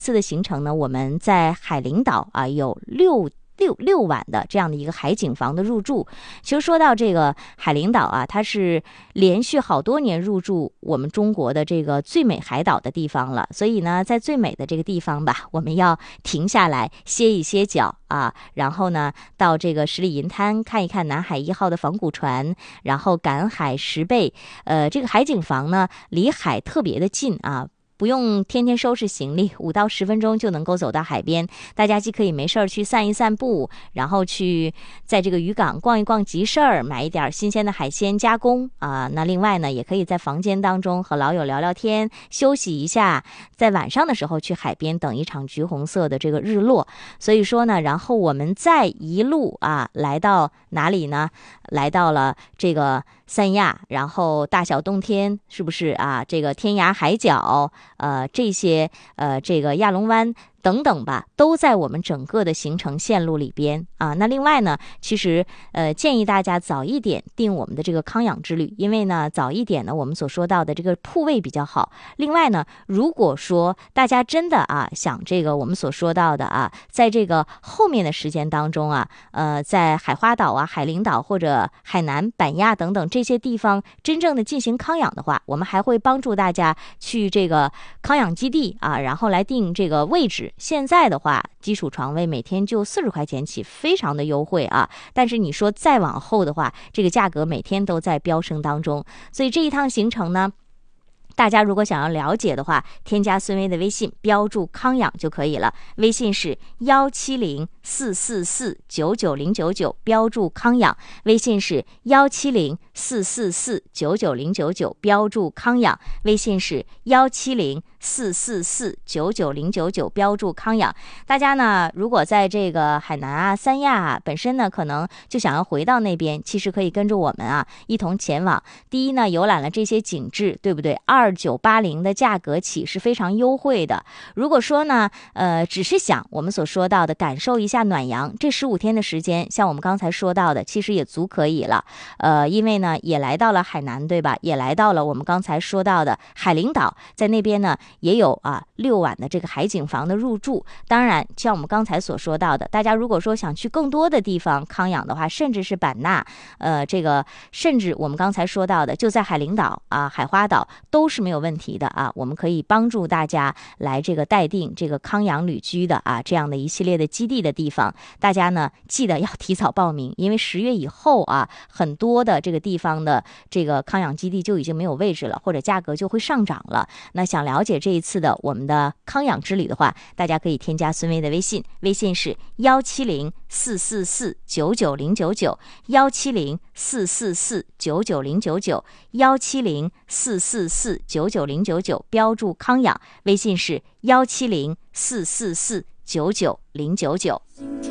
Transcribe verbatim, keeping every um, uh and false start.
次的行程呢，我们在海陵岛啊有六六六晚的这样的一个海景房的入住。其实说到这个海陵岛啊，它是连续好多年入驻我们中国的这个最美海岛的地方了，所以呢，在最美的这个地方吧，我们要停下来歇一歇脚啊，然后呢，到这个十里银滩看一看南海一号的仿古船，然后赶海十倍。呃，这个海景房呢，离海特别的近啊。不用天天收拾行李，五到十分钟就能够走到海边。大家既可以没事儿去散一散步，然后去在这个渔港逛一逛集市儿，买一点新鲜的海鲜加工啊。那另外呢，也可以在房间当中和老友聊聊天，休息一下，在晚上的时候去海边等一场橘红色的这个日落。所以说呢，然后我们再一路啊来到哪里呢？来到了这个三亚，然后大小洞天，是不是啊？这个天涯海角。呃，这些呃，这个亚龙湾等等吧，都在我们整个的行程线路里边啊。那另外呢，其实呃，建议大家早一点订我们的这个康养之旅，因为呢，早一点呢，我们所说到的这个铺位比较好。另外呢，如果说大家真的啊想这个我们所说到的啊，在这个后面的时间当中啊，呃，在海花岛啊、海陵岛或者海南、版亚等等这些地方真正的进行康养的话，我们还会帮助大家去这个康养基地啊，然后来定这个位置。现在的话，基础床位每天就四十块钱起，非常的优惠啊。但是你说再往后的话，这个价格每天都在飙升当中。所以这一趟行程呢，大家如果想要了解的话，添加孙薇的微信，标注康养就可以了。微信是幺七零四四四九九零九九，标注康养。微信是幺七零四四四九九零九九，标注康养。微信是幺七零四四四九九零九九，标注康养。大家呢，如果在这个海南啊、三亚啊，本身呢可能就想要回到那边，其实可以跟着我们啊一同前往。第一呢，游览了这些景致，对不对？二九八零的价格起是非常优惠的。如果说呢，呃，只是想我们所说到的感受一下暖阳，这十五天的时间，像我们刚才说到的，其实也足可以了。呃，因为呢，也来到了海南，对吧？也来到了我们刚才说到的海陵岛，在那边呢也有啊六晚的这个海景房的入住。当然，像我们刚才所说到的，大家如果说想去更多的地方康养的话，甚至是版纳，呃，这个甚至我们刚才说到的，就在海陵岛啊、海花岛都是没有问题的啊。我们可以帮助大家来这个待定这个康养旅居的啊这样的一系列的基地的地方。大家呢记得要提早报名，因为十月以后啊，很多的这个地方的这个康养基地就已经没有位置了，或者价格就会上涨了。那想了解这一次的我们的康养之旅的话，大家可以添加孙薇的微信，微信是幺七零四四四九九零九九，幺七零四四四九九零九九，幺七零四四四九九零九九，标注康养。微信是幺七零四四四九九零九九。